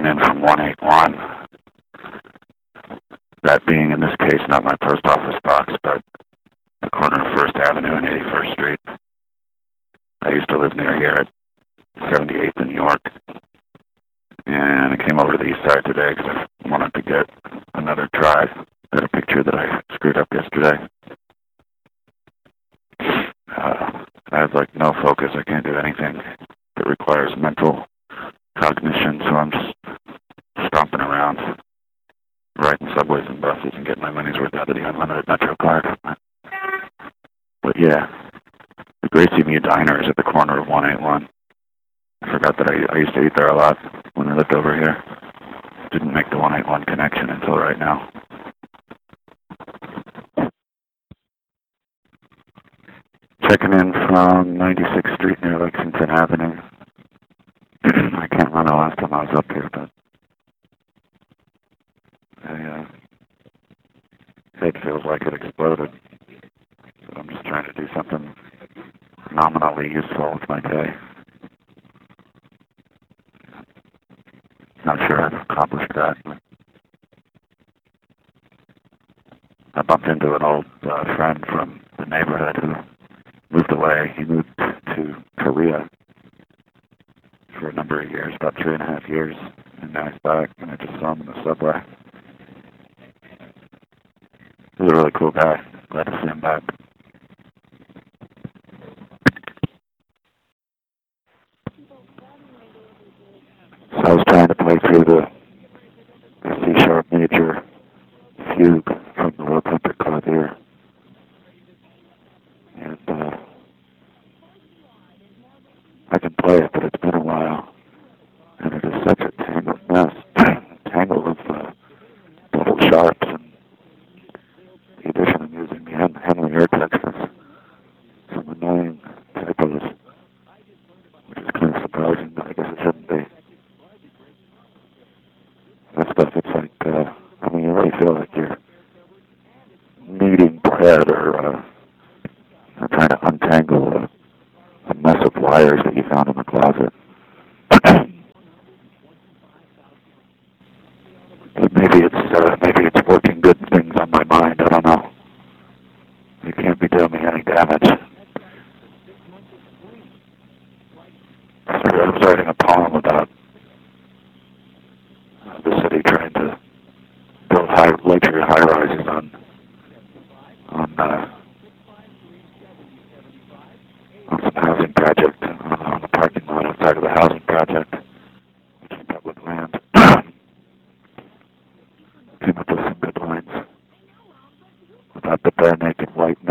in from 181. That being, in this case, not my post office box, but the corner of 1st Avenue and 81st Street. I used to live near here at 78th in New York. And I came over to the east side today because I wanted to get another try at a picture that I screwed up yesterday. I have like no focus. I can't do anything that requires mental cognition, so I'm just stomping around, riding subways and buses and getting my money's worth out of the unlimited Metro card. But yeah, the Gracie Mew Diner is at the corner of 181. I forgot that I used to eat there a lot when I lived over here. Didn't make the 181 connection until right now. Checking in from 96th Street near Lexington Avenue. I can't remember the last time I was up here, but head feels like it exploded. So I'm just trying to do something nominally useful with my day. Not sure I've accomplished that. I bumped into an old friend from the neighborhood who moved away. He moved to Korea for a number of years, about 3.5 years, and now he's back, and I just saw him in the subway. He's a really cool guy. Glad to see him back. So I was trying to play through the C-sharp major fugue from the World Trumpet Clavier. And I can play it, but it's been a while. And it is such a tangled mess. Tangle of double sharps and the addition of using the Henley air Texas. Some annoying typos, which is kind of surprising, but I guess it shouldn't be. That stuff, it's like, you really feel like you're kneading bread or trying to untangle a mess of wires that you found in the closet. But maybe it's working good things on my mind. I don't know. It can't be doing me any damage. I was writing a poem about the city trying to build luxury high-rises on some housing project, on the parking lot outside of the housing project, which is public land. Came up with some good lines about the bare naked white